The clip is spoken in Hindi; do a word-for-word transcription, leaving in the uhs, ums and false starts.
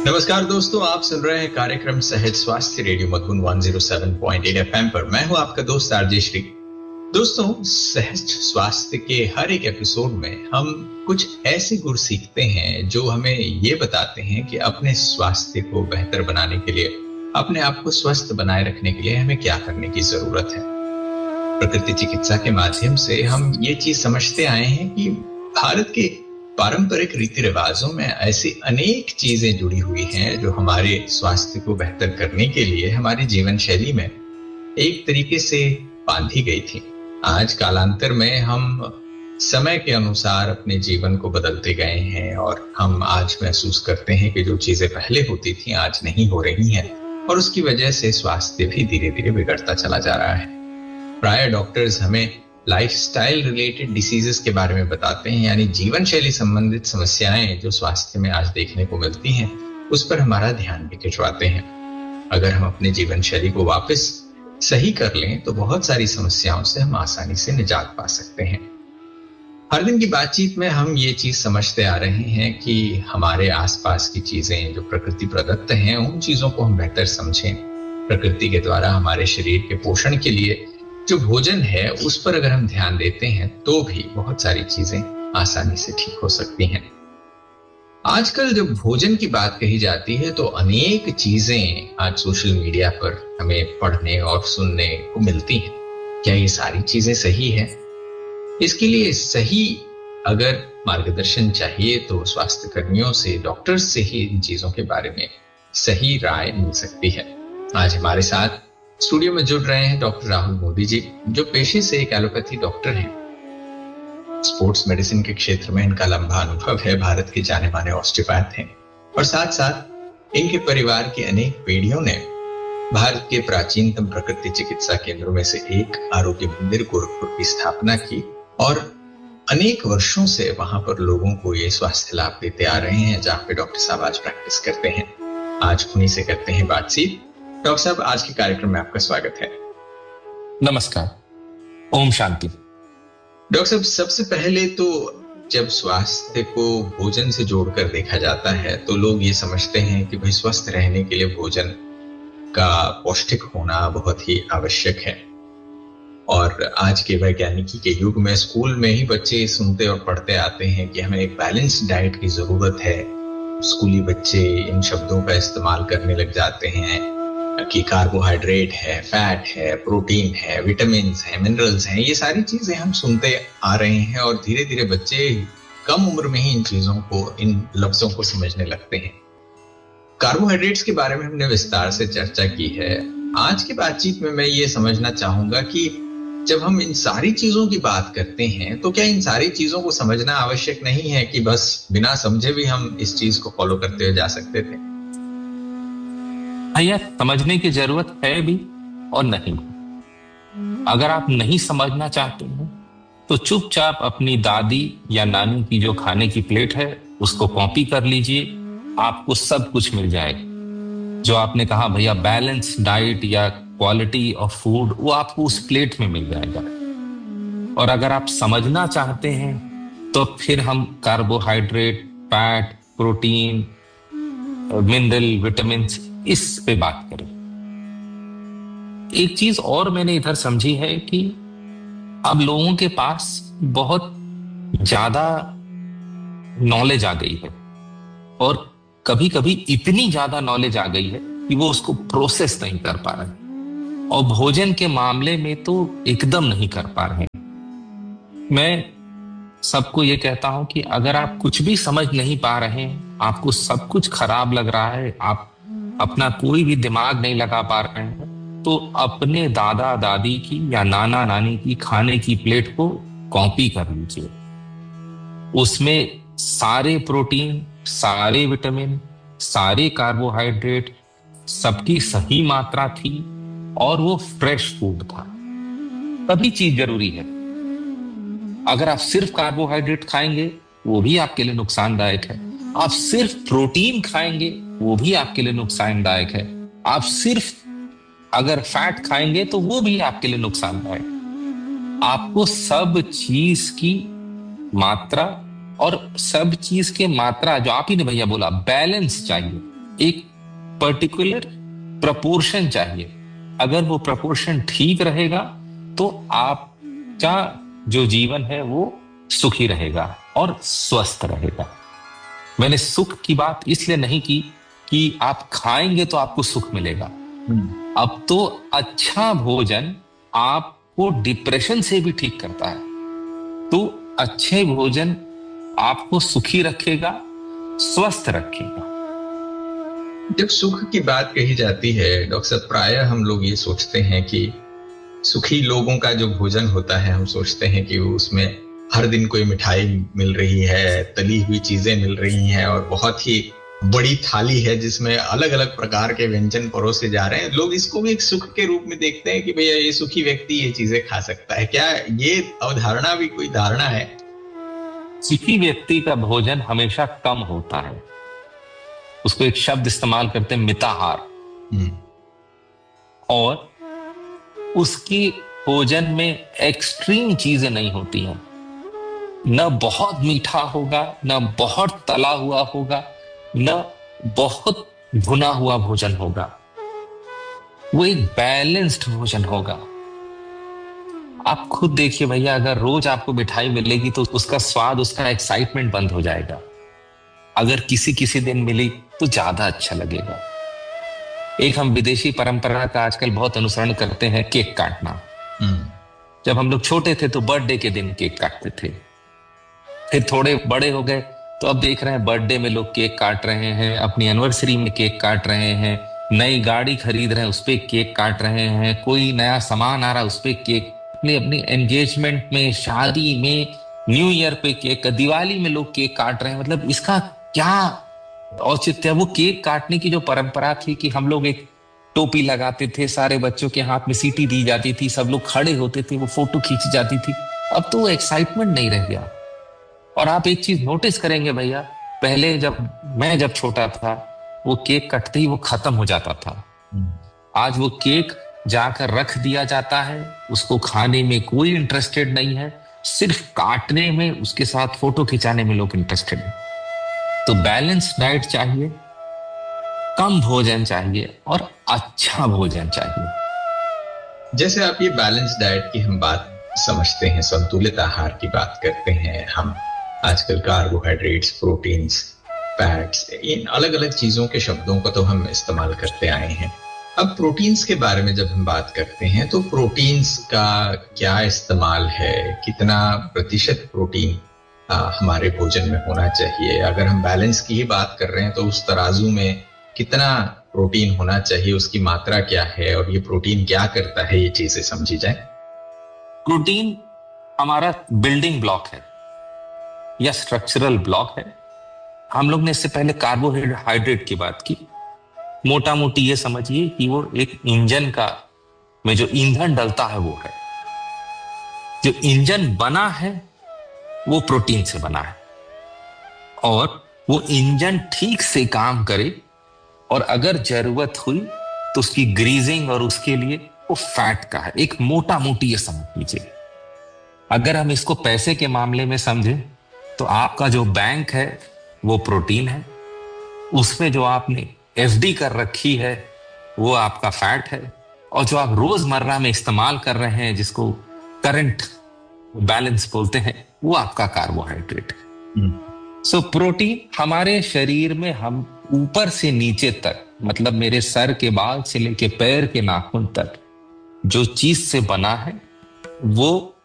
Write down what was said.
नमस्कार दोस्तों, आप सुन रहे हैं कार्यक्रम सहज स्वास्थ्य रेडियो मधुबन एक सौ सात पॉइंट आठ एफएम पर। मैं हूं आपका दोस्त आरजे श्री। दोस्तों, सहज स्वास्थ्य के हर एक एपिसोड में हम कुछ ऐसे गुर सीखते हैं जो हमें ये बताते हैं कि अपने स्वास्थ्य को बेहतर बनाने के लिए, अपने आप को स्वस्थ बनाए रखने के लिए हमें क्या करने की जरूरत है। प्रकृति चिकित्सा के माध्यम से हम ये चीज समझते आए हैं कि भारत के पारंपरिक रीति रिवाजों में ऐसी अनेक चीजें जुड़ी हुई हैं जो हमारे स्वास्थ्य को बेहतर करने के लिए हमारी जीवन शैली में एक तरीके से बांधी गई थी। आज कालांतर में हम समय के अनुसार अपने जीवन को बदलते गए हैं और हम आज महसूस करते हैं कि जो चीजें पहले होती थी आज नहीं हो रही हैं और उसकी वजह से स्वास्थ्य भी धीरे धीरे बिगड़ता चला जा रहा है। प्राय डॉक्टर्स हमें लाइफस्टाइल रिलेटेड डिसीजेस के बारे में बताते हैं, यानी जीवन शैली संबंधित समस्याएं जो स्वास्थ्य में आज देखने को मिलती हैं उस पर हमारा ध्यान भी खिंचवाते हैं। अगर हम अपने जीवन शैली को वापस सही कर लें तो बहुत सारी समस्याओं से हम आसानी से निजात पा सकते हैं। हर दिन की बातचीत में हम ये चीज समझते आ रहे हैं कि हमारे आसपास की चीजें जो प्रकृति प्रदत्त हैं उन चीजों को हम बेहतर समझें। प्रकृति के द्वारा हमारे शरीर के पोषण के लिए जो भोजन है उस पर अगर हम ध्यान देते हैं तो भी बहुत सारी चीजें आसानी से ठीक हो सकती हैं। आजकल जब भोजन की बात कही जाती है तो अनेक चीजें आज सोशल मीडिया पर हमें पढ़ने और सुनने को मिलती हैं। क्या ये सारी चीजें सही है? इसके लिए सही अगर मार्गदर्शन चाहिए तो स्वास्थ्य कर्मियों से, डॉक्टर्स से ही इन चीजों के बारे में सही राय मिल सकती है। आज हमारे साथ स्टूडियो में जुड़ रहे हैं डॉक्टर राहुल मोदी जी, जो पेशे से एक एलोपैथी डॉक्टर हैं। स्पोर्ट्स मेडिसिन के क्षेत्र में इनका लंबा अनुभव है, भारत के जाने माने ऑस्टियोपैथ हैं और साथ साथ इनके परिवार की अनेक पीढ़ियों ने भारत के प्राचीनतम प्रकृति चिकित्सा केंद्रों में से एक आरोग्य मंदिर गोरखपुर की स्थापना की और अनेक वर्षों से वहां पर लोगों को ये स्वास्थ्य लाभ देते आ रहे हैं, जहां पे डॉक्टर साहब आज प्रैक्टिस करते हैं। आज उन्हीं से करते हैं बातचीत। डॉक्टर साहब, आज के कार्यक्रम में आपका स्वागत है। नमस्कार, ओम शांति। डॉक्टर साहब, सबसे पहले तो जब स्वास्थ्य को भोजन से जोड़कर देखा जाता है तो लोग ये समझते हैं कि भाई स्वस्थ रहने के लिए भोजन का पौष्टिक होना बहुत ही आवश्यक है। और आज के वैज्ञानिकी के युग में स्कूल में ही बच्चे सुनते और पढ़ते आते हैं कि हमें एक बैलेंस्ड डाइट की जरूरत है। स्कूली बच्चे इन शब्दों का इस्तेमाल करने लग जाते हैं कि कार्बोहाइड्रेट है, फैट है, प्रोटीन है, विटामिन है, मिनरल्स हैं। ये सारी चीजें हम सुनते आ रहे हैं और धीरे धीरे बच्चे कम उम्र में ही इन चीजों को, इन लफ्जों को समझने लगते हैं। कार्बोहाइड्रेट्स के बारे में हमने विस्तार से चर्चा की है। आज की बातचीत में मैं ये समझना चाहूंगा कि जब हम इन सारी चीजों की बात करते हैं तो क्या इन सारी चीजों को समझना आवश्यक नहीं है कि बस बिना समझे भी हम इस चीज को फॉलो करते हुए जा सकते थे? भैया, समझने की जरूरत है भी और नहीं। अगर आप नहीं समझना चाहते हैं तो चुपचाप अपनी दादी या नानी की जो खाने की प्लेट है उसको कॉपी कर लीजिए, आपको सब कुछ मिल जाएगा। जो आपने कहा भैया बैलेंस डाइट या क्वालिटी ऑफ फूड, वो आपको उस प्लेट में मिल जाएगा। और अगर आप समझना चाहते हैं तो फिर हम carbohydrate, fat, protein, mineral, vitamin इस पे बात करें। एक चीज और मैंने इधर समझी है कि अब लोगों के पास बहुत ज्यादा नॉलेज आ गई है और कभी कभी इतनी ज्यादा नॉलेज आ गई है कि वो उसको प्रोसेस नहीं कर पा रहे और भोजन के मामले में तो एकदम नहीं कर पा रहे। मैं सबको ये कहता हूं कि अगर आप कुछ भी समझ नहीं पा रहे हैं, आपको सब कुछ खराब लग रहा है, आप अपना कोई भी दिमाग नहीं लगा पा रहे हैं, तो अपने दादा दादी की या नाना नानी की खाने की प्लेट को कॉपी कर लीजिए। उसमें सारे प्रोटीन, सारे विटामिन, सारे कार्बोहाइड्रेट, सबकी सही मात्रा थी और वो फ्रेश फूड था। तभी चीज जरूरी है। अगर आप सिर्फ कार्बोहाइड्रेट खाएंगे वो भी आपके लिए नुकसानदायक है। आप सिर्फ प्रोटीन खाएंगे वो भी आपके लिए नुकसानदायक है। आप सिर्फ अगर फैट खाएंगे तो वो भी आपके लिए नुकसानदायक। आपको सब चीज की मात्रा और सब चीज के मात्रा, जो आप ही ने भैया बोला, बैलेंस चाहिए। एक पर्टिकुलर प्रपोर्शन चाहिए। अगर वो प्रपोर्शन ठीक रहेगा तो आपका जो जीवन है वो सुखी रहेगा और स्वस्थ रहेगा। मैंने सुख की बात इसलिए नहीं की कि आप खाएंगे तो आपको सुख मिलेगा। अब तो अच्छा भोजन आपको डिप्रेशन से भी ठीक करता है, तो अच्छे भोजन आपको सुखी रखेगा, स्वस्थ रखेगा। जब सुख की बात कही जाती है डॉक्टर साहब, प्रायः हम लोग ये सोचते हैं कि सुखी लोगों का जो भोजन होता है, हम सोचते हैं कि उसमें हर दिन कोई मिठाई मिल रही है, तली हुई चीजें मिल रही हैं और बहुत ही बड़ी थाली है जिसमें अलग अलग प्रकार के व्यंजन परोसे जा रहे हैं। लोग इसको भी एक सुख के रूप में देखते हैं कि भैया ये सुखी व्यक्ति ये चीजें खा सकता है। क्या ये अवधारणा भी कोई धारणा है? सुखी व्यक्ति का भोजन हमेशा कम होता है। उसको एक शब्द इस्तेमाल करते हैं, मिताहार। और उसकी भोजन में एक्सट्रीम चीजें नहीं होती हैं। न बहुत मीठा होगा, न बहुत तला हुआ होगा, न बहुत भुना हुआ भोजन होगा। वो एक बैलेंस्ड भोजन होगा। आप खुद देखिए भैया, अगर रोज आपको मिठाई मिलेगी तो उसका स्वाद, उसका एक्साइटमेंट बंद हो जाएगा। अगर किसी किसी दिन मिली तो ज्यादा अच्छा लगेगा। एक हम विदेशी परंपरा का आजकल बहुत अनुसरण करते हैं, केक काटना। जब हम लोग छोटे थे तो बर्थडे के दिन केक काटते थे। फिर थोड़े बड़े हो गए तो अब देख रहे हैं बर्थडे में लोग केक काट रहे हैं, अपनी एनिवर्सरी में केक काट रहे हैं, नई गाड़ी खरीद रहे हैं उस पर केक काट रहे हैं, कोई नया सामान आ रहा है उस पर केक, अपनी अपनी एंगेजमेंट में, शादी में, न्यू ईयर पे केक, दिवाली में लोग केक काट रहे हैं। मतलब इसका क्या औचित्य है? वो केक काटने की जो परंपरा थी कि हम लोग एक टोपी लगाते थे, सारे बच्चों के हाथ में सीटी दी जाती थी, सब लोग खड़े होते थे, वो फोटो खींची जाती थी। अब तो वो एक्साइटमेंट नहीं रह गया। और आप एक चीज नोटिस करेंगे भैया, पहले जब मैं जब छोटा था वो केक कटते ही वो खत्म हो जाता था। आज वो केक जाकर रख दिया जाता है, उसको खाने में कोई इंटरेस्टेड नहीं है, सिर्फ काटने में, उसके साथ फोटो खिंचाने में लोग इंटरेस्टेड हैं। तो बैलेंस डाइट चाहिए, कम भोजन चाहिए और अच्छा भोजन चाहिए। जैसे आप ये बैलेंस डाइट की हम बात समझते हैं, संतुलित आहार की बात करते हैं हम, आजकल कार्बोहाइड्रेट्स, प्रोटीन्स, फैट्स, इन अलग अलग चीजों के शब्दों का तो हम इस्तेमाल करते आए हैं। अब प्रोटीन्स के बारे में जब हम बात करते हैं तो प्रोटीन्स का क्या इस्तेमाल है, कितना प्रतिशत प्रोटीन आ, हमारे भोजन में होना चाहिए? अगर हम बैलेंस की ही बात कर रहे हैं तो उस तराजू में कितना प्रोटीन होना चाहिए, उसकी मात्रा क्या है और ये प्रोटीन क्या करता है, ये चीजें समझी जाए। प्रोटीन हमारा बिल्डिंग ब्लॉक है या स्ट्रक्चरल ब्लॉक है। हम लोग ने इससे पहले कार्बोहाइड्रेट की बात की। मोटा मोटी ये समझिए कि वो एक इंजन का में जो ईंधन डलता है वो है। जो इंजन बना है वो प्रोटीन से बना है, और वो इंजन ठीक से काम करे और अगर जरूरत हुई तो उसकी ग्रीजिंग और उसके लिए वो फैट का है। एक मोटा मोटी ये समझ लीजिए। अगर हम इसको पैसे के मामले में समझें तो आपका जो बैंक है वो प्रोटीन है, उसमें जो आपने एफडी कर रखी है वो आपका फैट है, और जो आप रोजमर्रा में इस्तेमाल कर रहे हैं जिसको करंट बैलेंस बोलते हैं वो आपका कार्बोहाइड्रेट है। सो so, प्रोटीन हमारे शरीर में हम ऊपर से नीचे तक, मतलब मेरे सर के बाल से लेके पैर के नाखून तक जो चीज से बना है वो